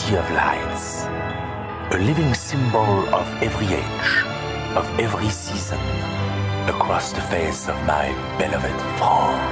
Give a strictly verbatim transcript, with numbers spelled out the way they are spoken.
city of lights, a living symbol of every age, of every season, across the face of my beloved France.